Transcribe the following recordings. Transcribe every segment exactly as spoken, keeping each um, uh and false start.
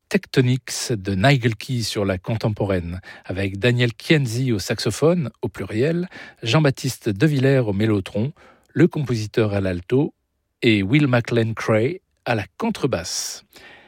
Tectonics de Nigel Key sur la contemporaine, avec Daniel Kienzi au saxophone, au pluriel, Jean-Baptiste Devillers au mélotron, le compositeur à l'alto et Will McLean Cray à la contrebasse.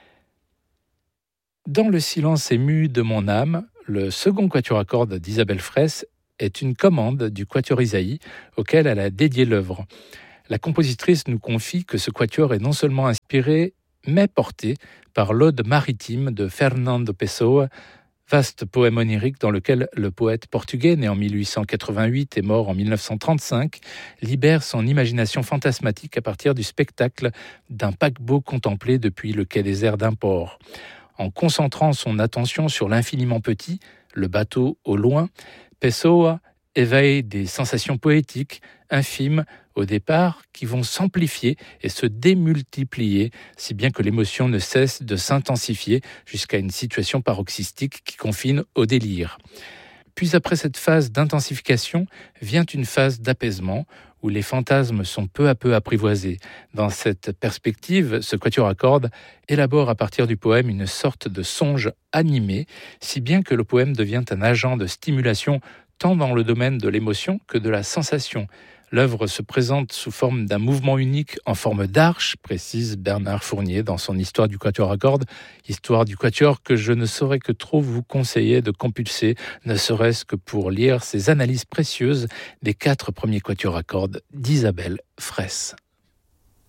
Dans le silence ému de mon âme, le second quatuor à cordes d'Isabelle Fraisse est une commande du quatuor Isaïe auquel elle a dédié l'œuvre. La compositrice nous confie que ce quatuor est non seulement inspiré, mais porté par l'Ode maritime de Fernando Pessoa, vaste poème onirique dans lequel le poète portugais, né en mille huit cent quatre-vingt-huit et mort en mille neuf cent trente-cinq, libère son imagination fantasmatique à partir du spectacle d'un paquebot contemplé depuis le quai désert d'un port. En concentrant son attention sur l'infiniment petit, le bateau au loin, Pessoa éveille des sensations poétiques, infimes au départ, qui vont s'amplifier et se démultiplier, si bien que l'émotion ne cesse de s'intensifier jusqu'à une situation paroxystique qui confine au délire. Puis après cette phase d'intensification, vient une phase d'apaisement, où les fantasmes sont peu à peu apprivoisés. Dans cette perspective, ce quatuor à cordes élabore à partir du poème une sorte de songe animé, si bien que le poème devient un agent de stimulation tant dans le domaine de l'émotion que de la sensation. L'œuvre se présente sous forme d'un mouvement unique en forme d'arche, précise Bernard Fournier dans son Histoire du quatuor à cordes, histoire du quatuor que je ne saurais que trop vous conseiller de compulser, ne serait-ce que pour lire ces analyses précieuses des quatre premiers quatuors à cordes d'Isabelle Fraisse.